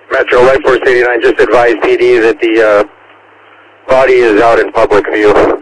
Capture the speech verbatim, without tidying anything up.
Metro Light Force eighty-nine, just advised P D that the uh, body is out in public view.